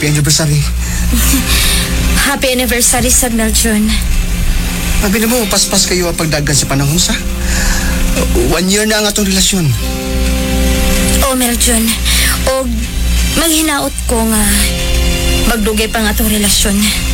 Happy anniversary. Happy anniversary sa Meljun. Sabi na mo, paspas kayo ang pagdagan sa panahon sa. 1 year na ang atong relasyon. O Meljun, o maghinaot ko nga magdugay pa nga atong relasyon.